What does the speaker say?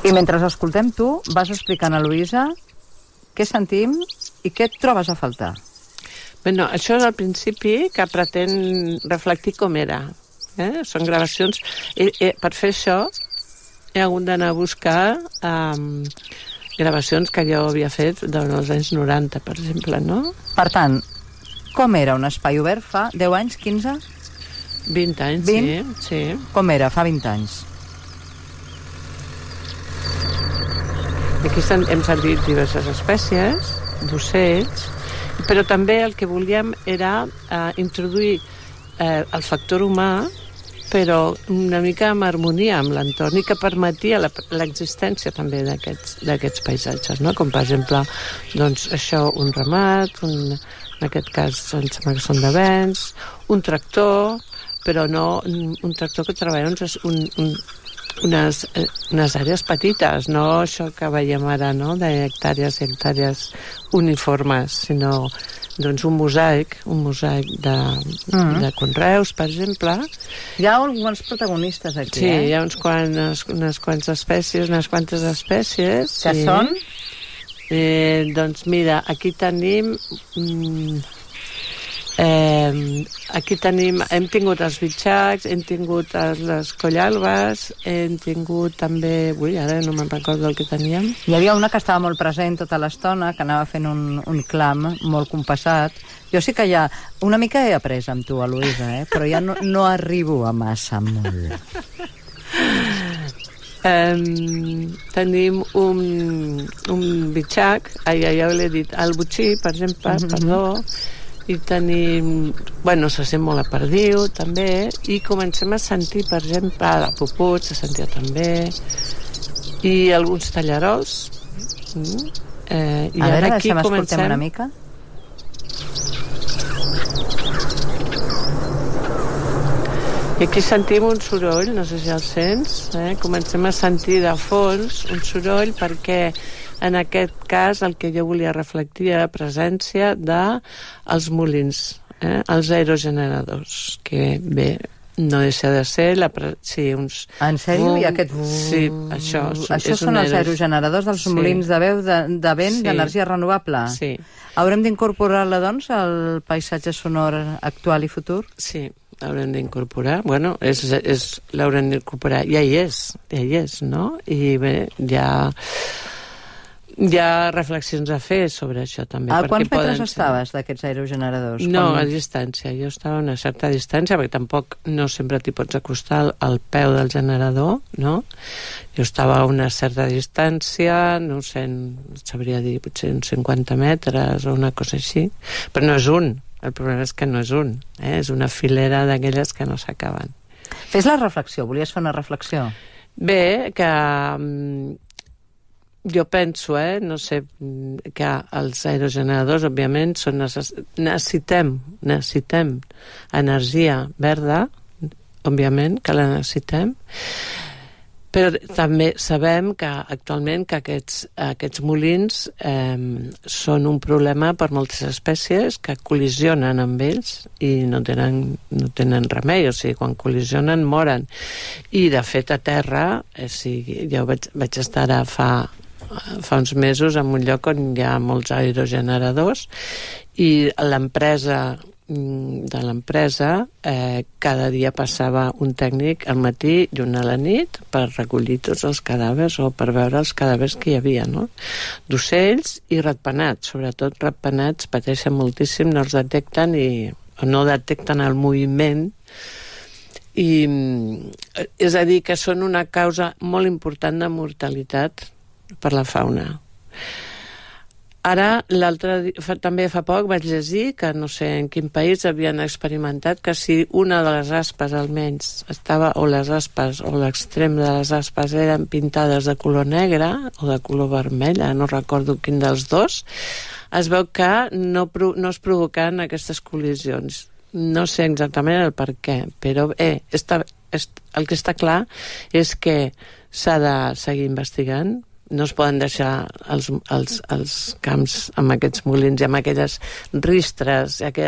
I mentre escoltem tu, vas explicant a Luisa què sentim i què et trobes a faltar. Bueno, això és al principi que pretén reflectir com era. Són gravacions. Per fer això he hagut d'anar a buscar gravacions que jo havia fet dels anys 90, per exemple, no? Per tant, com era un espai obert fa 10 anys, 15? 20 anys, 20? Sí. Com era fa 20 anys? Aquí hem sentit diverses espècies d'ocells, però també el que volíem era introduir el factor humà, però una mica en harmonia amb l'entorn i que permetia l'existència també d'aquests paisatges, no? Com per exemple, doncs això, un ramat, en aquest cas em sembla que són de vents, un tractor, però no un tractor que treballa unes àrees petites, no això que veiem ara, no? D'hectàrees i hectàrees uniformes, sinó doncs un mosaic de conreus, per exemple. Hi ha alguns protagonistes aquí, Sí, hi ha unes quantes espècies. Que són? Doncs mira, aquí tenim... hem tingut els bitxacs, hem tingut les collalbes, hem tingut també... ara no me'n recordo el que teníem. Hi havia una que estava molt present tota l'estona, que anava fent un clam molt compassat. Jo sí que ja una mica he après amb tu, Eloïsa, però ja no arribo a massa molt. Tenim un bitxac, ja l'he dit, el botxí, per exemple, perdó, i tenim... se sent molt a perdiu, també, i comencem a sentir, per exemple, la puput, se sentia també, i alguns tallarols. A veure, deixem escoltem una mica. I aquí sentim un soroll, no sé si el sents, comencem a sentir de fons un soroll perquè en aquest cas el que jo volia reflectir era la presència dels molins, els aerogeneradors, que bé, no deixa de ser uns... En sèrio? I aquest... Sí, això són els aerogeneradors dels molins de veu de vent d'energia renovable? Sí. Haurem d'incorporar-la, doncs, al paisatge sonor actual i futur? Sí, l'haurem d'incorporar. L'haurem d'incorporar. Ja hi és, no? I bé, hi ha reflexions a fer sobre això també. A quants metres estaves d'aquests aerogeneradors? No, a distància. Jo estava a una certa distància, perquè tampoc no sempre t'hi pots acostar al peu del generador, no? Jo estava a una certa distància, no sé, sabria dir, potser uns 50 metres o una cosa així, però no és un. El problema és que no és un. És una filera d'aquelles que no s'acaben. Fes la reflexió. Volies fer una reflexió? Bé, que... Jo penso, no sé, que els aerogeneradors, òbviament, necessitem energia verda, òbviament, que la necessitem, però també sabem que actualment que aquests molins són un problema per moltes espècies que col·lisionen amb ells i no tenen remei, o sigui, quan col·lisionen moren. I, de fet, a terra, jo vaig estar ara fa uns mesos en un lloc on hi ha molts aerogeneradors i l'empresa cada dia passava un tècnic al matí i un a la nit per recollir tots els cadàvers o per veure els cadàvers que hi havia, no? D'ocells i ratpenats, sobretot ratpenats pateixen moltíssim, no els detecten o no detecten el moviment, i és a dir, que són una causa molt important de mortalitat per la fauna. Ara, també fa poc vaig llegir que no sé en quin país havien experimentat que si una de les aspes almenys estava, o les aspes o l'extrem de les aspes eren pintades de color negre o de color vermella, no recordo quin dels dos, es veu que no es provocaven aquestes col·lisions. No sé exactament el per què, però el que està clar és que s'ha de seguir investigant. No es poden deixar els camps amb aquests molins i amb aquelles ristres i aquelles